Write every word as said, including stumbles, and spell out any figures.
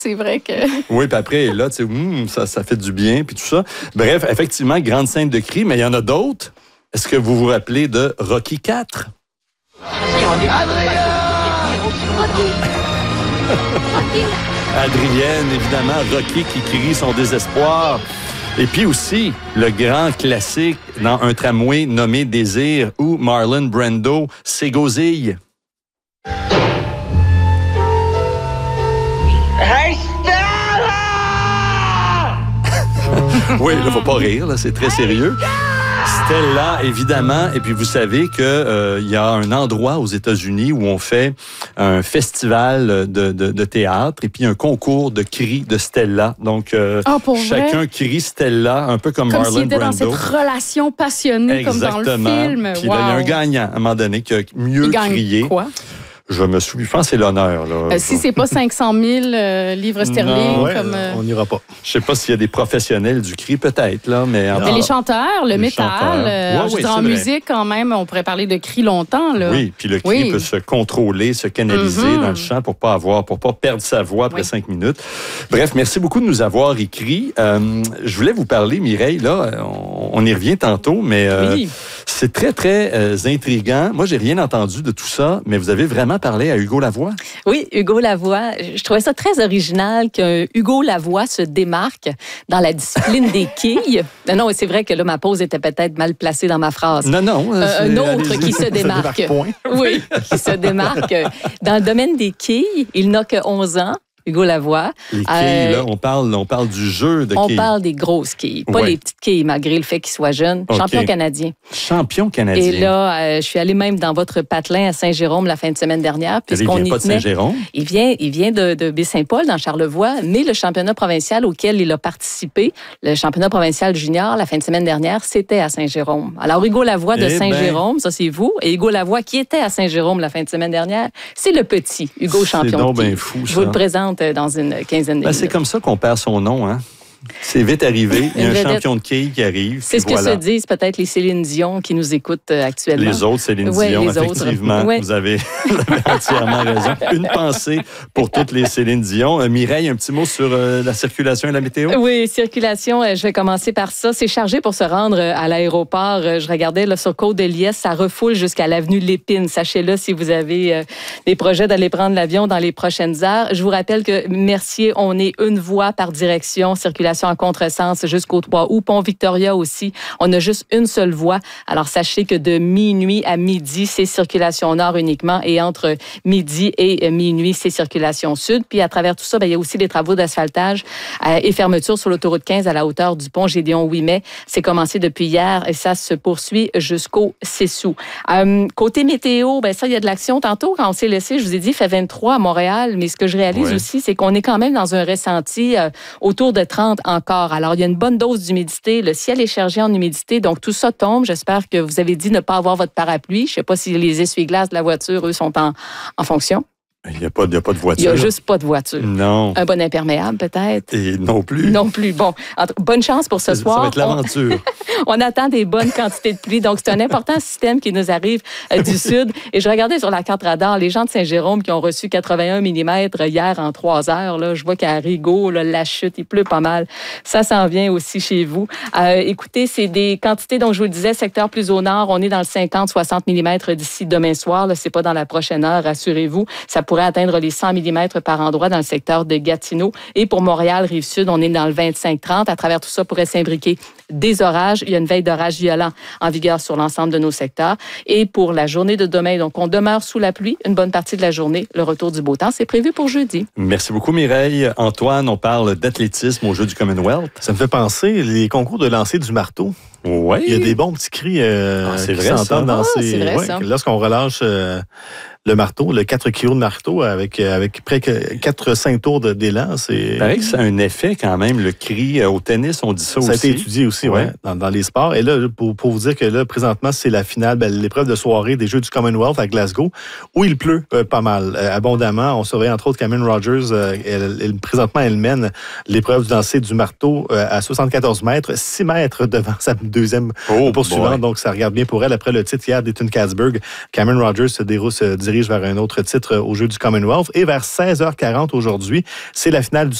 C'est vrai que... Oui, puis après, là, tu sais, mm, ça, ça fait du bien, puis tout ça. Bref, effectivement, grande scène de cri, mais il y en a d'autres. Est-ce que vous vous rappelez de Rocky quatre? Adrienne, évidemment, Rocky qui crie son désespoir. Et puis aussi, le grand classique dans un tramway nommé Désir, où Marlon Brando s'égosille. Hey, Stella! Oui, là, faut pas rire, là, c'est très sérieux. Stella, évidemment. Et puis, vous savez qu'il euh, y a un endroit aux États-Unis où on fait un festival de, de, de théâtre et puis un concours de cris de Stella. Donc, euh, oh, chacun vrai? crie Stella, un peu comme, comme Marlon s'il était Brando. dans cette relation passionnée, Exactement. comme dans le film. Puis wow. là, il y a un gagnant, à un moment donné, qui a mieux Il gagne crié. Quoi? Je me souviens, je pense que c'est l'honneur. Là. Euh, si c'est pas cinq cent mille euh, livres sterling, Non, ouais, comme... Euh... on n'ira pas. Je sais pas s'il y a des professionnels du cri, peut-être, là, mais... En Mais les chanteurs, le Les métal, chanteurs. euh, Ouais, je veux oui, dire, en c'est vrai. musique, quand même, on pourrait parler de cri longtemps, là. Oui, puis le cri Oui. peut se contrôler, se canaliser Mm-hmm. dans le chant pour pas avoir, pour pas perdre sa voix après Oui. cinq minutes. Bref, merci beaucoup de nous avoir écrit. Euh, je voulais vous parler, Mireille, là, on, on y revient tantôt, mais euh, Oui. c'est très, très euh, intriguant. Moi, j'ai rien entendu de tout ça, mais vous avez vraiment parlé à Hugo Lavoie? Oui, Hugo Lavoie. Je trouvais ça très original que Hugo Lavoie se démarque dans la discipline des quilles. Non, non, c'est vrai que là, ma pause était peut-être mal placée dans ma phrase. Non, non. Euh, c'est- un autre allez-y. qui se démarque. démarque point. Oui, qui se démarque. Dans le domaine des quilles, il n'a que onze ans. Hugo Lavoie. Les quilles, Euh, là, on parle, on parle du jeu de On quilles. parle des grosses quilles, pas Ouais. les petites quilles, malgré le fait qu'il soit jeune. OK. Champion canadien. Champion canadien. Et là, euh, je suis allée même dans votre patelin à Saint-Jérôme la fin de semaine dernière. il puisqu'on vient y pas de tenait. Saint-Jérôme. Il vient, il vient de, de Baie-Saint-Paul, dans Charlevoix, mais le championnat provincial auquel il a participé, le championnat provincial junior, la fin de semaine dernière, c'était à Saint-Jérôme. Alors, Hugo Lavoie de Eh Saint-Jérôme, ça c'est vous, et Hugo Lavoie qui était à Saint-Jérôme la fin de semaine dernière, c'est le petit Hugo champion. C'est donc de quilles. bien fou, Je ça. vous le présente dans une quinzaine de Ben, c'est minutes. comme ça qu'on perd son nom, hein? C'est vite arrivé. Il y a un Une vedette. champion de quilles qui arrive. C'est ce puis que voilà. se disent peut-être les Céline Dion qui nous écoutent euh, actuellement. Les autres, Céline Ouais, Dion, les autres. effectivement. Ouais. Vous, avez, vous avez entièrement raison. Une pensée pour toutes les Céline Dion. Euh, Mireille, un petit mot sur euh, la circulation et la météo? Oui, circulation, euh, je vais commencer par ça. C'est chargé pour se rendre euh, à l'aéroport. Euh, Je regardais là, sur Côte-de-Liesse, ça refoule jusqu'à l'avenue Lépine. Sachez-le si vous avez euh, des projets d'aller prendre l'avion dans les prochaines heures. Je vous rappelle que Mercier, on est une voie par direction, circulation en contresens jusqu'au trois août. Pont-Victoria aussi, on a juste une seule voie. Alors sachez que de minuit à midi, c'est circulation nord uniquement et entre midi et euh, minuit, c'est circulation sud. Puis à travers tout ça, bien, il y a aussi des travaux d'asphaltage euh, et fermeture sur l'autoroute quinze à la hauteur du pont Gédéon-huit mai. C'est commencé depuis hier et ça se poursuit jusqu'au six août. Euh, côté météo, ben ça, il y a de l'action. Tantôt, quand on s'est laissé, je vous ai dit, il fait vingt-trois à Montréal, mais ce que je réalise Ouais. aussi, c'est qu'on est quand même dans un ressenti euh, autour de trente encore. Alors, il y a une bonne dose d'humidité. Le ciel est chargé en humidité, donc tout ça tombe. J'espère que vous avez dit ne pas avoir votre parapluie. Je ne sais pas si les essuie-glaces de la voiture, eux, sont en, en fonction. Il n'y a, pas- il y a pas de Il voiture. n'y a juste pas de voiture. Non. Un bon imperméable, peut-être. Et non plus. Non plus. Bon, entre- bonne chance pour ce Ça, soir. ça va être l'aventure. On, on attend des bonnes quantités de pluie. Donc, c'est un important système qui nous arrive euh, du sud. Et je regardais sur la carte radar, les gens de Saint-Jérôme qui ont reçu quatre-vingt-un millimètres hier en trois heures. Là, je vois qu'à Rigaud, là, la chute, il pleut pas mal. Ça s'en vient aussi chez vous. Euh, écoutez, c'est des quantités, donc je vous le disais, secteur plus au nord, on est dans le cinquante à soixante millimètres d'ici demain soir. Là, c'est pas dans la prochaine heure, rassurez-vous. Ça pourrait atteindre les cent millimètres par endroit dans le secteur de Gatineau. Et pour Montréal, Rive-Sud, on est dans le vingt-cinq à trente. À travers tout ça, pourrait s'imbriquer des orages. Il y a une veille d'orage violent en vigueur sur l'ensemble de nos secteurs. Et pour la journée de demain, donc on demeure sous la pluie une bonne partie de la journée. Le retour du beau temps, c'est prévu pour jeudi. Merci beaucoup, Mireille. Antoine, on parle d'athlétisme au Jeux du Commonwealth. Ça me fait penser, les concours de lancer du marteau. Oui. Il y a des bons petits cris euh, Ah, c'est qui vrai, s'entendent ça. dans Ah, ces... c'est vrai, ouais, ça. lorsqu'on relâche euh, le marteau, le quatre kilos de marteau avec, avec près que quatre cinq tours de- d'élan, c'est... Il paraît que ça a un effet quand même, le cri. Euh, Au tennis, on dit ça, Ça a aussi. été étudié aussi, Ouais. ouais, dans, dans les sports. Et là, pour, pour vous dire que là, présentement, c'est la finale, ben, l'épreuve de soirée des Jeux du Commonwealth à Glasgow, où il pleut euh, pas mal, euh, abondamment. On surveille entre autres Cameron Rogers. Euh, elle, elle- présentement, elle mène l'épreuve du lancer du marteau euh, à soixante-quatorze mètres, six mètres devant sa deuxième Oh, poursuivante. boy. Donc, ça regarde bien pour elle. Après le titre hier d'Eton Katzberg, Cameron Rogers se, déroule, se dirige vers un autre titre au jeu du Commonwealth. Et vers seize heures quarante aujourd'hui, c'est la finale du